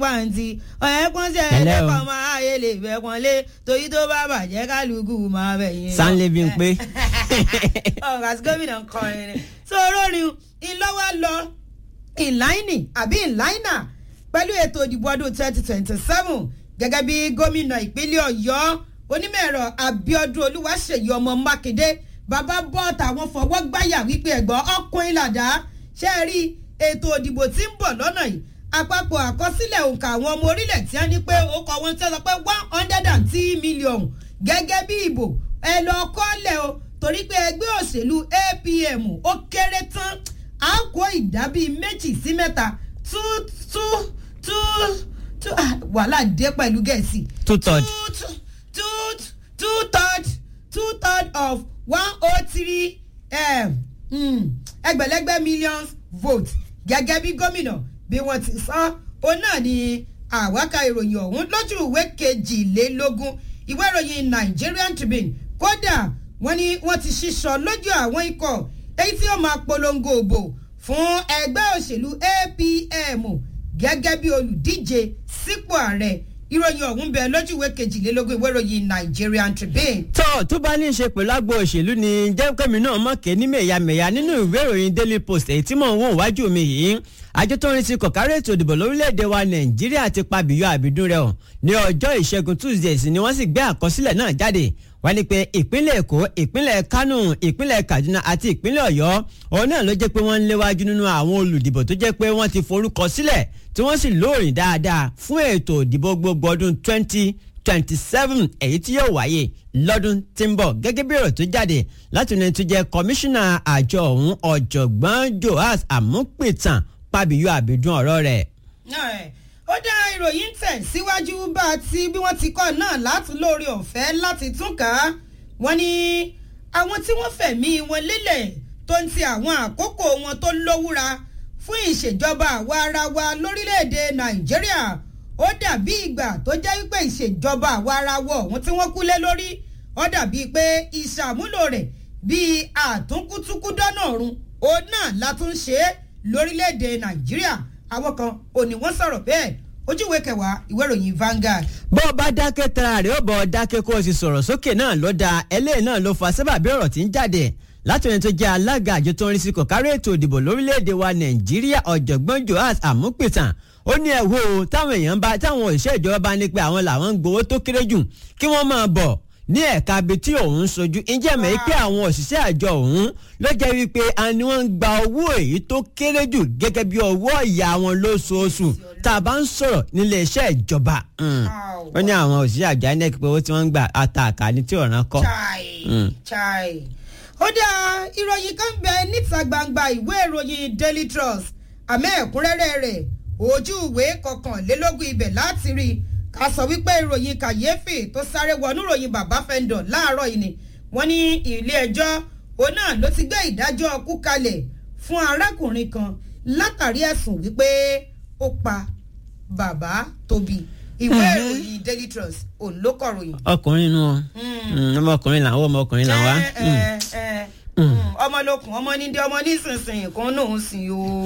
pàǹtí ọ̀ẹ́kún ṣe ẹ̀ẹ́dẹ́kọ̀ máa yé lè bẹ́kun lé torí tó bá bàjẹ́ kálukú máa bẹ̀yìn. sanlé bí n pé. ọ̀rọ̀ àti gómìnà ń kọrin ni. so olórin ìlọ́wọ́ lọ ìláìnì àbí ìláìnà pẹ̀lú ètò ìdìbò ọdún 2027 gẹ́gẹ́ bí gómìnà ìpínlẹ̀ ọ̀yọ́ onímọ̀-ẹ̀rọ abíọ́dún olúwaṣèyí ọmọ mákindé bàbá bọ́ọ̀tà àwọn fọwọ́ gbáyà wípé ẹ̀gbọ́n ọkùnrin làdá ṣe é rí ètò ìdìbò tí ń bọ̀ lọ́nà yìí àpapọ̀ àkọsílẹ̀ òǹkà àwọn ọmọ orílẹ̀ tí wọ́n ní pé ó kọ wọn tí wọ́n sọ pé 110 million gẹ́gẹ́ bí ìbò ẹ lọ kọ́lẹ̀ o torí pé ẹgbẹ́ òṣèlú APM ó kéré tán á kó ìdá bíi 2 sí 3 wàhálà dé pẹ̀lú gẹ̀ẹ́sì. 2/3. 2/3 of 103 ẹgbẹ̀lẹ́gbẹ̀ millions votes gẹ́gẹ́ bí gómìnà bí wọ́n ti sọ ó náà ni àwákà ìròyìn ọ̀hún lójú ìwé 22 ìwé ìròyìn Nigerian Tribune kódà wọ́n ní wọ́n ti ṣíṣọ lójú àwọn ikọ̀ èyí tí ó máa polongo òbò fún ẹgbẹ́ òṣèlú APM gẹ́gẹ́ bí olùdíje sípò ààrẹ ìròyìn ọ̀hún bẹ lójú ìwé 22 ìwé ìròyìn Nigerian Tribune. tó bá ní í ṣe pẹ̀lú agbo òṣèlú ni jẹ́kẹ́mi náà mọ̀kẹ́ ní mẹ̀yàmẹ̀yà nínú ìwé ìròyìn Daily Post èyí tí mò ń wò wájú mi yìí àjọ tó ń rí sí kọ̀kárẹ́ ètò ìdìbò lórílẹ̀‐èdè wa Nàìjíríà ti pa bíyọ́ àbídún rẹ̀ hàn ní ọjọ́ ìṣẹ́gun Tuesday sí ni wọ́n sì gbé àkọsílẹ̀ náà jáde wọ́n ní pé ìpínlẹ̀ Èkó ìpínlẹ̀ Kánò ìpínlẹ̀ Kaduna àti ìpínlẹ̀ Ọ̀yọ́ òun náà ló jẹ́ pé wọ́n ń léwájú nínú àwọn olùdìbò tó jẹ́ pé wọ́n ti forúkọ sílẹ̀ tí wọ́n sì lóòrìn dáadáa fún ètò ìdìbò gbogbo ọdún 2027 èyí tí yóò wáyé lọ́dún tí ń bọ̀ gẹ́gẹ́ bí èrò tó jáde láti ní tó jẹ́ kọmíṣánná àjọ ọ̀hún ọ̀jọ̀gbọ́n Joas Amúpìtàn pàbíyọ́ àbídún ọ̀rọ̀ rẹ̀. ó dá ìròyìn tẹ̀ síwájú bá a ti bí wọ́n ti kọ́ náà láti lórí ọ̀fẹ́ láti tún kà á wọ́n ní àwọn tí wọ́n fẹ̀mí wọn lélẹ̀ tó ń ti àwọn àkókò wọn tó lówúra fún ìṣèjọba àwa ara wa lórílẹ̀‐èdè Nàìjíríà ó dàbí ìgbà tó jẹ́ wípé ìṣèjọba àwa ara wa ọ̀hún tí wọ́n kú lé lórí ó dàbí pé ìṣàmúlò rẹ̀ bíi àtúnkútúkú dọ́nà ọ̀run òun náà látún ṣe é lórílẹ̀‐èdè Nàìjíríà àwọn kan ò ní wọ́n sọ̀rọ̀ bẹ́ẹ̀ ojúwe kẹwàá ìwé ìròyìn Vanguard. bó o bá dákẹ́ tara rẹ̀ ó bọ̀ ọ́ dákẹ́ kó o sì sọ̀rọ̀ sókè náà ló dáa eléyìí náà ló fa sábàbí ọ̀rọ̀ tí ń jáde láti ẹni tó jẹ́ alága àjọ tó ń rí sí kọ̀kárẹ́ ètò ìdìbò lórílẹ̀‐èdè wa Nàìjíríà ọ̀jọ̀gbọ́n Joas Amúpìtàn ó ní ẹ wò ó táwọn òṣìṣẹ́ ìjọba bá ní pé àwọn làwọn ń gbowó tó kéré jù kí wọ́n máa bọ̀ ní ẹ̀ka ibi tí òun sojú ǹjẹ́ mẹ́ pé àwọn òṣìṣẹ́ àjọ òun ló jẹ́ wípé ni wọ́n ń gba owó èyí tó kéré jù gẹ́gẹ́ bí owó ìyá wọn lóṣooṣù tá a bá ń sọ̀rọ̀ nílé iṣẹ́ ìjọba. wọ́n ní àwọn òṣìṣẹ́ àjọ INEC pé owó tí wọ́n ń gbà àtàkà ní tí ọ̀ràn kọ́. chai ó dá ìròyìn kan bẹ níta gbangba ìwé ìròyìn Daily Trust àmọ́ ẹ̀kúnrẹ́rẹ́ rẹ̀ ojú ìwé 21 ibẹ̀ láti rí ká sọ wípé ìròyìn kàyéfì tó sáré wọnú ìròyìn bàbá fẹ́ndọ̀ láàárọ̀ yìí ni wọ́n ní ilé ẹjọ́ òun náà ló ti gbé ìdájọ́ ọkú kalẹ̀ fún arákùnrin kan látàrí ẹ̀sùn wípé ó pa bàbá tóbi ìwé ìròyìn Daily Trust òun ló kọ̀ròyìn. ọkùnrin nu ọmọkùnrin làwọn ọmọkùnrin làwọn. ọmọlókun ọmọ nídìí ọmọ nísinsìnyí kan náà ń sìn o.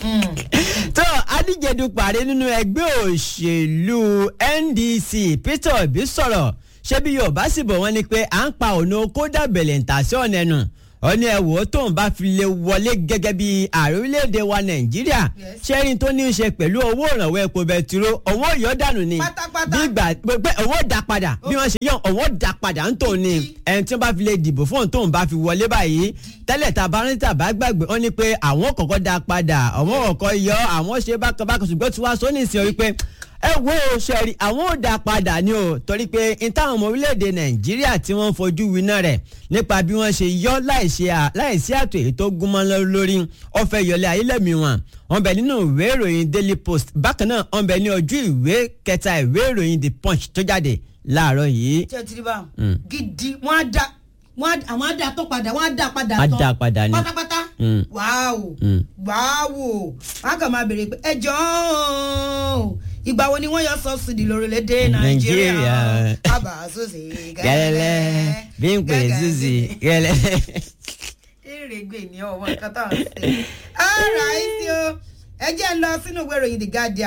tó adíjẹdù pàdé nínú ẹgbẹ́ òṣèlú NDC Peter Obi sọ̀rọ̀ ṣé bí Yorùbá sì bọ̀ wọ́n ní pé à ń pa ọ̀nà kódà bẹ̀lẹ̀ ń tà sí ọ̀nà ẹnu ọ̀ní ẹ̀wò tóun bá fi lè wọlé gẹ́gẹ́ bí ààrẹ orílẹ̀-èdè wa Nàìjíríà ṣẹ́rin tó ní í ṣe pẹ̀lú owó ìrànwọ́ epo bẹtiró owó ìyọ́dànù ni bí ìgbà pé owó dá padà bí wọ́n ṣe yàn owó dá padà ń tò ní ẹni tí wọ́n bá fi lè dìbò fóun tóun bá fi wọlé báyìí tẹ́lẹ̀ tàbá ní tàbá gbàgbé wọ́n ní pé àwọn kọ̀ọ̀kan dá padà àwọn kọ̀ọ̀kan yọ àwọn ṣe bákan ṣùgbọ́n tí wọ́n sọ ní ìsìn wípé ẹ wo sẹ́rí àwọn ò dá padà ni o torí pé n táwọn ọmọ orílẹ̀-èdè Nàìjíríà tí wọ́n ń fojú winá rẹ̀ nípa bí wọ́n ṣe yọ láìsí àtò èyí tó gúnmọ́ lórí ọ̀fẹ́ yọlé ayélujára wọn wọ́n bẹ nínú ìwé ìròyìn Daily Post bákan náà wọ́n bẹ ní ojú ìwé kẹta ìwé ìròyìn The Punch tó jáde láàárọ̀ yìí. ṣé ti rí bá gidi wọ́n á dá tó padà wọ́n á dá padà tán á dá padà ní pátápátá wáwò wọ́n á kàn máa béèrè pé ẹ jọ̀ọ́ ìgbà wo ni wọ́n yọ subsidy lórílẹ̀‐èdè Nàìjíríà àbá Suzy gẹ́lẹ́lẹ́ bí n pè Suzy gẹ́lẹ́lẹ́. èrègbè ní ọwọ́ nǹkan tó ń ṣe ara ẹ̀sìn o ẹ jẹ́ ń lọ sínú ìwé ìròyìn The Guardian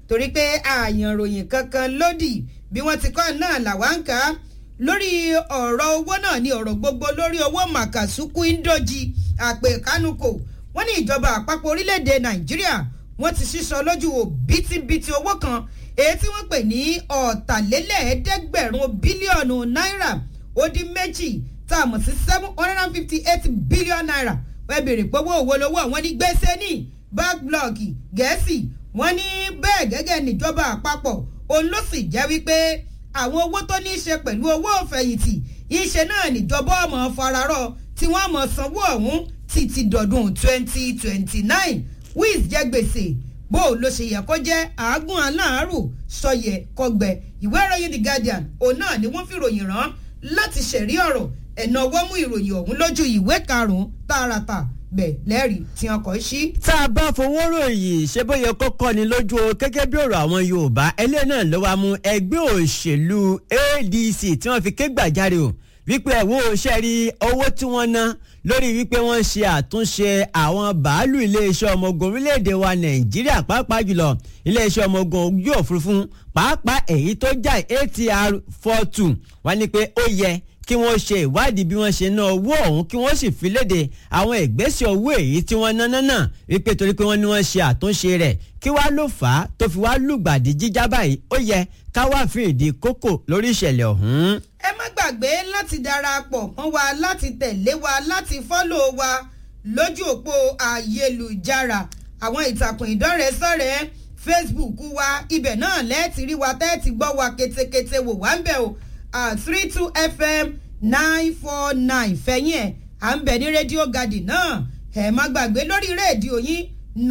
torí pé àyànròyìn kankan lódì bí wọ́n ti kọ́ náà làwa ń kà á lórí ọ̀rọ̀ owó náà ní ọ̀rọ̀ gbogbo lórí owó màkàsúkú ìdójì àpè kánukò wọ́n ní ìjọba àpapọ̀ orílẹ̀-èdè nàìjíríà wọ́n ti sísọ lójú òbítíbitì owó kan èyí tí wọ́n pè ní ọ̀tàlélẹ́ẹ̀ẹ́dẹ́gbẹ̀rún bílíọ̀nù náírà ó dín méjì tá a mọ̀ sí 758 billion naira wọ́n béèrè pé owó òwò lówó àwọn ní gbèsè ní backlog gẹ̀ẹ́sì wọ́n ní bẹ́ẹ̀ gẹ́gẹ́ níjọba àpapọ̀ òun ló sì jẹ́ wípé àwọn owó tó ní í ṣe pẹ̀lú owó òfẹ̀yìntì ìṣe náà níjọba ọmọ fararọ tí wọ́n mọ̀ sanwó ọ̀hún títí dọ̀dún 2029 wiz jẹ́ gbèsè bó ló ṣe yẹ kó jẹ́ àágùn aláàárò sọyẹ kọgbẹ ìwé ìròyìn The Guardian òun náà ni wọ́n fi ròyìn rán láti ṣẹ̀rí ọ̀rọ̀ ẹ̀nà ọwọ́ mú ìròyìn ọ̀hún lójú ìwé karùn-ún tààràtà bẹ́ẹ̀ lẹ́rìí tí wọ́n kọ́ sí. tá a bá fowó ròyìn ṣé bóyá kọ́kọ́ ni lójú o gẹ́gẹ́ bí ọ̀rọ̀ àwọn Yorùbá ẹlẹ́ náà ló wá mú ẹgbẹ́ òṣèlú ADC tí wọ́n fi ké gbàjarè o wípé ẹ̀wọ́ ṣẹ́rí owó tí wọ́n ná lórí wípé wọ́n ṣe àtúnṣe àwọn bàálù iléeṣẹ́ ọmọ ogun orílẹ̀-èdè wa Nàìjíríà pàápàá jùlọ iléeṣẹ́ ọmọ ogun ojú òfurufú pàápàá èyí tó jà ATR 42 wọ́n ní pé ó yẹ kí wọ́n ṣe ìwádìí bí wọ́n ṣe ná owó ọ̀hún kí wọ́n sì fi léde àwọn ìgbésẹ̀ owó èyí tí wọ́n ná náà wípé torí pé wọ́n ní wọ́n ṣe àtúnṣe rẹ̀ kí wá ló fà á tó fi wá lùgbàdì jíjá báyìí ó yẹ ká wá fi ìdí kókò lórí ìṣẹ̀lẹ̀ ọ̀hún. ẹ má gbàgbé láti darapọ̀ mọ́ wa láti tẹ̀lé wa láti fọ́lò wa lójú òpó ayélujára àwọn ìtàkùn ìdánrẹ́sọ̀rẹ́ Facebook wa ibẹ̀ náà lẹ́ẹ̀tì rí wa tẹ́ẹ̀tì gbọ́ wa ketekete wò wá ń bẹ̀ o 32 FM 949 fẹ̀yìn ẹ̀ à ń bẹ̀ ní rédíò Garden náà ẹ má gbàgbé lórí rédíò yín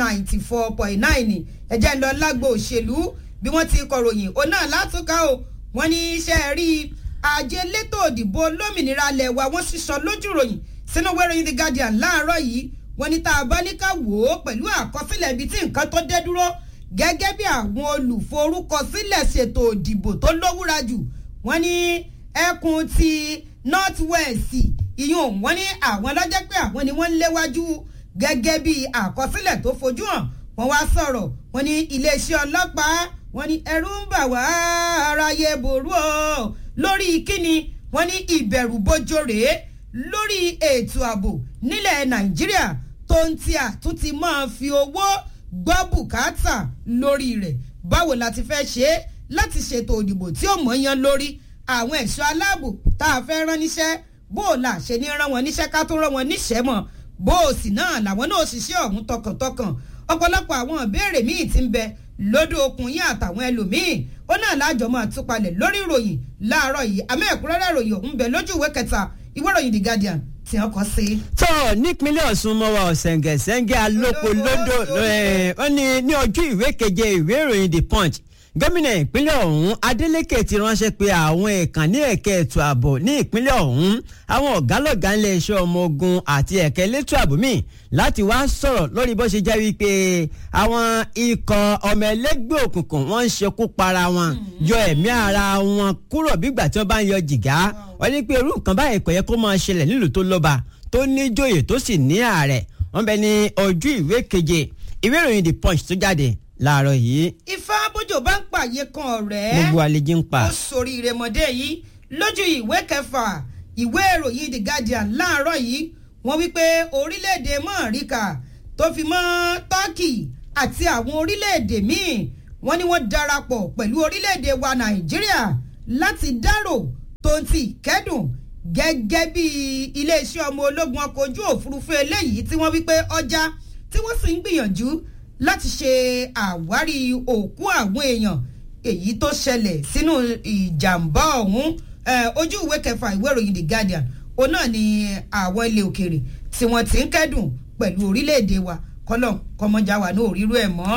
94.9 ẹ jẹ́ ń lọ lágbo òṣèlú bí wọ́n ti kọ̀ròyìn òun náà látúkà o wọ́n ní iṣẹ́ rí àjẹ elétò òdìbò olómìnira lẹ̀ wá wọ́n sísọ lójú ròyìn sínú ìwé ìròyìn The Guardian láàárọ̀ yìí wọ́n ní tá a bá ní ká wò ó pẹ̀lú àkọsílẹ̀ ibi tí nǹkan tó dé dúró gẹ́gẹ́ bí àwọn olùforúkọsílẹ̀ ṣètò òdìbò tó lówúra jù wọ́n ní ẹkùn ti North West ìyún wọ́n ní àwọn lọ́jọ́ pé àwọn ni wọ́n ń léwájú gẹ́gẹ́ bí àkọsílẹ̀ tó fojú hàn wọ́n wá sọ̀rọ̀ wọ́n ní iléeṣẹ́ ọlọ́pàá wọ́n ní ẹ̀rù ń bà wá aráyé ború o lórí kíni wọ́n ní ìbẹ̀rù bójó rèé lórí ètò ààbò nílẹ̀ Nàìjíríà tó ń tí àtúntì máa fi owó gbọ́ bùkátà lórí rẹ̀ báwo la ti fẹ́ ṣe é láti ṣètò òdìbò tí ó mọ̀ yan lórí àwọn ẹ̀ṣọ́ aláàbò tá a fẹ́ rán níṣẹ́ bó o là ṣe ní rán wọn níṣẹ́ ká tó rán wọn níṣẹ́ mọ̀ bó o sì náà làwọn náà ṣiṣẹ́ ọ̀hún tọkàntọkàn ọ̀pọ̀lọpọ̀ àwọn ìbéèrè míì ti ń bẹ lódò okùn yín àtàwọn ẹlòmíì ó náà lájọ máa túpalẹ̀ lórí ìròyìn láàárọ̀ yìí àmọ́ ẹ̀kúnrẹ́rẹ́ ìròyìn ọ̀hún bẹ lójú ìwé kẹta ìwé ìròyìn The Guardian tí wọ́n kọ sí. tó nípínlẹ̀ Ọ̀ṣun mọ́ wa ọ̀sẹ̀ǹgẹ̀sẹ̀ǹgẹ̀ alóko lódò wọ́n ní ojú ìwé keje ìwé ìròyìn The Punch gómìnà ìpínlẹ̀ ọ̀hún Adeleke ti ránṣẹ́ pé àwọn ìkànnì ẹ̀ka ètò ààbò ní ìpínlẹ̀ ọ̀hún àwọn ọ̀gálọ̀gá ilé iṣẹ́ ọmọ ogun àti ẹ̀ka elétò ààbò míì láti wá sọ̀rọ̀ lórí bó ṣe jẹ́ wípé àwọn ikọ̀ ọmọ ẹlẹ́gbẹ́ òkùnkùn wọ́n ń ṣekú para wọn yọ ẹ̀mí ara wọn kúrò bígbà tí wọ́n bá ń yọ jìgá wọ́n ní pé irú nǹkan báyìí kò yẹ kó máa ṣẹlẹ̀ nílùú tó lọ́ba tó níjòyè tó sì ní ààrẹ wọ́n bẹ ní ojú ìwé keje ìwé ìròyìn The Punch tó jáde láàárọ̀ yìí. ifá bójò bá ń pààyè kan ọ̀rẹ́. gbogbo àlejò ń pa. ó sórí ìrèmọ̀dé yìí lójú ìwé kẹfà ìwé ìròyìn The Guardian láàárọ̀ yìí wọ́n wí pé orílẹ̀-èdè mọ́ọ̀ríkà tó fi mọ́ Turkey àti àwọn orílẹ̀-èdè míì wọ́n ní wọ́n darapọ̀ pẹ̀lú orílẹ̀-èdè wa Nàìjíríà láti dárò tó ń ti kẹ́dùn gẹ́gẹ́ bí iléeṣẹ́ ọmọ ológun ọkọ̀ ojú òfurufú eléyìí tí wọ́n wí pé ọjà tí wọ́n sì ń gbìyànjú láti ṣe àwárí òkú àwọn èèyàn èyí tó ṣẹlẹ̀ sínú ìjàmbá ọ̀hún ojú ìwé kẹfà ìwé ìròyìn The Guardian òun náà ni àwọn ilẹ̀ òkèèrè tí wọ́n ti ń kẹ́dùn pẹ̀lú orílẹ̀-èdè wa kọ́lọ̀ kọ́mọjà wà ní òrírú ẹ̀ mọ́.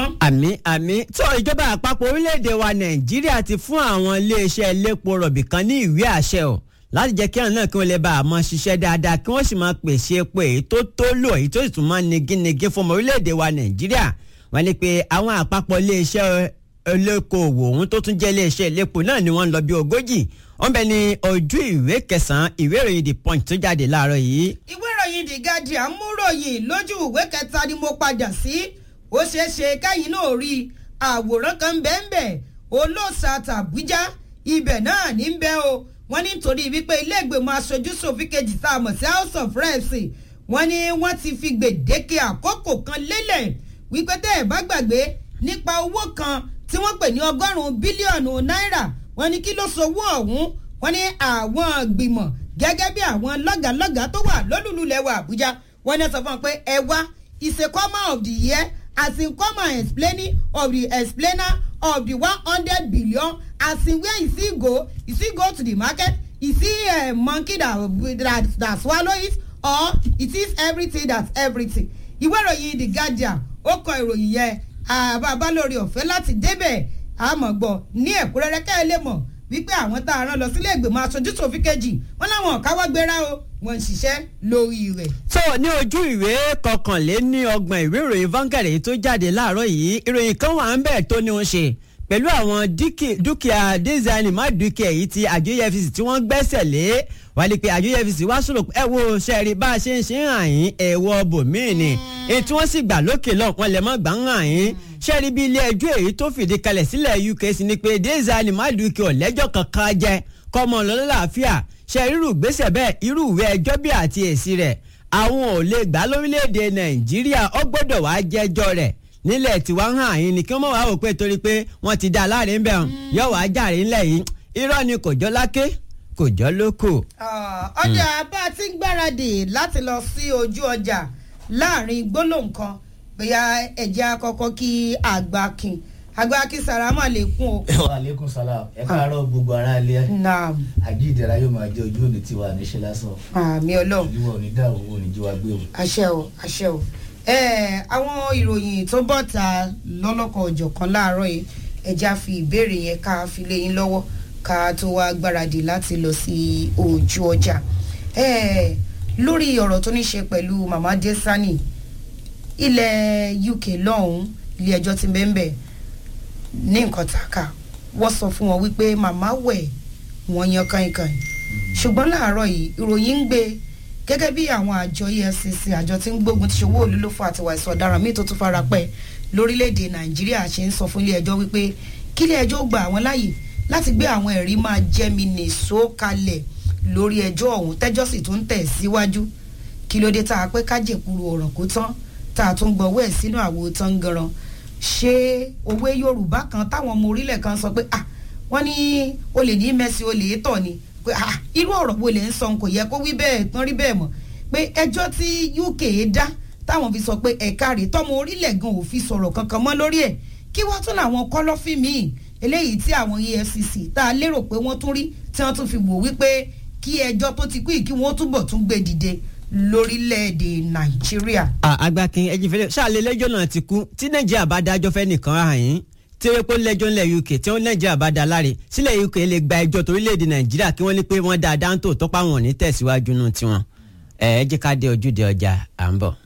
àmì tó ìjọba àpapọ̀ orílẹ̀-èdè wa Nàìjíríà ti fún àwọn iléeṣẹ́ elépo rọ̀bì kan ní ìwé àṣẹ o láti jẹ́ kí àwọn náà kí wọ́n lè bá a máa ṣiṣẹ́ dáadáa kí wọ́n sì máa pèsè epo èyí tó tó lò èyí tó sì tún máa negínegé fún ọmọ orílẹ̀-èdè wa Nàìjíríà wọ́n ní pé àwọn àpapọ̀ iléeṣẹ́ olókoòwò ohun tó tún jẹ́ iléeṣẹ́ elépo náà ni wọ́n ń lọ bí 40 wọ́n bẹ ní ojú ìwé kẹsàn-án ìwé ìròyìn The Punch tó jáde láàárọ̀ yìí. ìwé ìròyìn The Guardian mú ròyìn lójú ìwé kẹta ni mo padà sí ó ṣeé ṣe kẹ́yìn náà rí àwòrán kan bẹ́ẹ̀ olóòsà tàbújá ibẹ̀ náà ní bẹ́ o wọ́n ní nítorí wípé ilé ìgbìmọ̀ aṣojú ṣòfin kejì tá a mọ̀ sí House of Reps wọ́n ní wọ́n ti fi gbèdéke àkókò kan lélẹ̀ wípé tẹ́ ẹ̀ bá gbàgbé nípa owó kan tí wọ́n pè ní 100 bílíọ̀nù náírà wọ́n ní kí ló sowó ọ̀hún wọ́n ní àwọn gbìmọ̀ gẹ́gẹ́ bí àwọn lọ́gàlọ́gà tó wà lólùlulẹ̀ wa Àbújá wọ́n ní sọ fún wọn pé ẹ wá ìṣèkọ́mọ̀ of the year as in come and explaining of the explainer of the 100 billion as in where is he go to the market is he a monkey that swallow it or it is everything that's everything. ìwé ìròyìn The Guardian ó kọ ìròyìn yẹn àbá lórí ọ̀fẹ́ láti débẹ̀ àmọ́ gbọ́ ní ẹ̀kúnrẹ́rẹ́ ká ẹ lè mọ̀ wípé àwọn tá a rán lọ sílé ìgbìmọ̀ aṣojú ṣòfin kejì wọn láwọn káwọ́ gbéra o wọ́n ń ṣiṣẹ́ lórí rẹ̀. tó ní ojú ìwé kọkànléníọgbọ̀n ìwé ìròyìn Vanguard èyí tó jáde láàárọ̀ yìí ìròyìn kan wà ń bẹ̀ tó ní wọn ṣe pẹ̀lú àwọn dúkìá dízaínì má dúkìá èyí tí àjọ EFCC tí wọ́n gbẹ́sẹ̀ lé wà ní pé àjọ EFCC wá sọ̀rọ̀ ẹ wo sẹ́ẹ̀rì bá a ṣe ń hàn yín ẹ̀wọ̀ bòmíì ni èyí tí wọ́n sì gbà lókè lọ́ọ̀ wọn lè má gbà ń hàn yín sẹ́ẹ̀rì bí ilé ẹjọ́ èyí tó fìdí kalẹ̀ sílẹ̀ UK sí ni pé dízaínì má dúkìá ọ̀lẹ́jọ́ kankan jẹ kọ́mọ lọ́lọ́láàfíà sẹ́ẹ̀rì irú gbèsè bẹ́ẹ̀ irú ìwé ẹjọ́ bí àti èsì rẹ̀ àwọn ò lè gbà lórílẹ̀‐èdè Nàìjíríà ó gbọ́dọ̀ wá jẹ́jọ́ rẹ̀ nílẹ̀ tí wọ́n hàn yín ni kí wọ́n mọ̀ wá wò pé torí pé wọ́n ti dá aláàrẹ̀ ń bẹ̀ hàn yóò wá jàre ńlẹ̀ yìí irọ́ ni kò jọ láké kò jọ lóko. ọjà bá a ti ń gbáradì láti lọ sí ojú ọjà láàrin gbólóhùn kan bóyá ẹ̀jẹ̀ àkọ́kọ́ kí Àgbàkin Sàrámà lè kún o. aleykum salaam ẹ káàárọ̀ gbogbo ara ilé àjíǹdẹ̀ra yóò máa jẹ ojú òní tiwa níṣẹ́ lásán. àmì Ọlọ́run ìwọ ò ní dá owó ò ní jí wa gbé o. àṣẹ o àwọn ìròyìn tó bọ̀ ta lọ́lọ́kọ̀ ọ̀jọ̀kan láàárọ̀ yìí ẹja fi ìbéèrè yẹn ká fi lé yín lọ́wọ́ ká tó wá gbáradì láti lọ sí ojú ọjà lórí ọ̀rọ̀ tó ní ṣe pẹ̀lú Mama Desani ilẹ̀ UK lọ́hùn-ún ilé ẹjọ́ ti bẹ́ẹ̀ ní nǹkan tàkà wọ́n sọ fún wọn wípé màmá wẹ̀ wọ́n yan kàìnkàìn ṣùgbọ́n láàárọ̀ yìí ìròyìn ń gbé gẹ́gẹ́ bí àwọn àjọ EFCC àjọ tí ń gbógun ti ṣòwò olólùfọ́ àtiwà ìsọ̀ ọ̀daràn míì tó tún fara pẹ́ lórílẹ̀‐èdè Nàìjíríà ṣe ń sọ fún ilé ẹjọ́ wípé kí ilé ẹjọ́ gba àwọn láàyè láti gbé àwọn ẹ̀rí máa jẹ́mi nìṣó kalẹ̀ lórí ẹjọ́ ọ̀hún tẹ́jọ́ sì tún tẹ̀ síwájú kí ló dé tá a pé kájèkúrú ọ̀rọ̀ kó tán tá a tún gbọ́wọ́ ẹ̀ sínú àwo tán ganan ṣé òwe Yorùbá kan táwọn ọmọ orílẹ̀ kan sọ pé wọ́n ní olè ní mẹ́sì olè tọ̀ ni pé irú ọ̀rọ̀ wo lè ń sọ kò yẹ kó wí bẹ́ẹ̀ tán rí bẹ́ẹ̀ mọ̀ pé ẹjọ́ tí UK dá táwọn fi sọ pé ẹ̀ka rè tọ́mọ orílẹ̀ gan ò fi sọ̀rọ̀ kankan mọ́ lórí ẹ̀ kí wọ́n tún làwọn kọ́lọ́fín míì eléyìí tí àwọn EFCC tá a lérò pé wọ́n tún rí tí wọ́n tún fi wò wípé kí ẹjọ́ tó ti kú yìí kí wọ́n túbọ̀ tún gbé dìde lórílẹ̀‐èdè Nàìjíríà. Àgbàkin ẹjìnfẹ́lẹ́ ṣáàlẹ̀ lẹ́jọ́ náà ti kú tí Nàìjíríà bá dájọ́ fẹ́ nìkan àyín tí ó pé lẹ́jọ́ ńlẹ̀ UK tí wọ́n Nàìjíríà bá dá láre sílẹ̀ UK lè gba ẹjọ́ torílẹ̀‐èdè Nàìjíríà kí wọ́n ní pé wọ́n dáadáa ń tò tọ́pá wọn ní tẹ̀síwájú nù tiwọn. Ẹ jẹ́ ká dé ojúde ọjà à ń bọ̀.